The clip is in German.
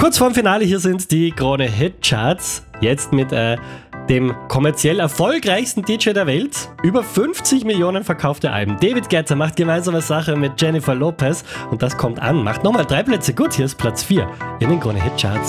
Kurz vorm Finale, hier sind die Krone Hit Charts. Jetzt mit dem kommerziell erfolgreichsten DJ der Welt. Über 50 Millionen verkaufte Alben. David Guetta macht gemeinsame Sache mit Jennifer Lopez und das kommt an. Macht nochmal 3 Plätze gut. Hier ist Platz 4 in den Krone Hit Charts.